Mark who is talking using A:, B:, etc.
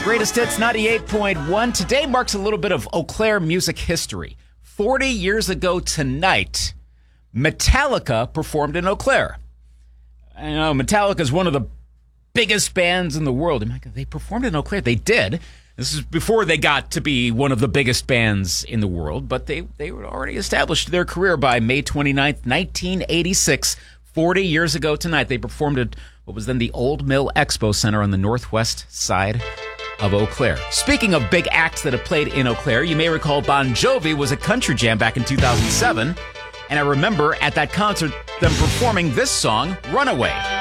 A: Greatest Hits 98.1. Today marks a little bit of Eau Claire music history. 40 years ago tonight, Metallica performed in Eau Claire. I know Metallica is one of the biggest bands in the world. They performed in Eau Claire. They did. This is before they got to be one of the biggest bands in the world, but they were already established their career by May 29th, 1986. 40 years ago tonight, they performed at what was then the Old Mill Expo Center on the northwest side of Eau Claire. Speaking of big acts that have played in Eau Claire, you may recall Bon Jovi was at Country Jam back in 2007, and I remember at that concert them performing this song, Runaway.